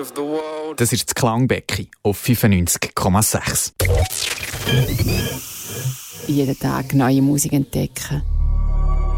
Das ist das Klangbecken auf 95,6. Jeden Tag neue Musik entdecken.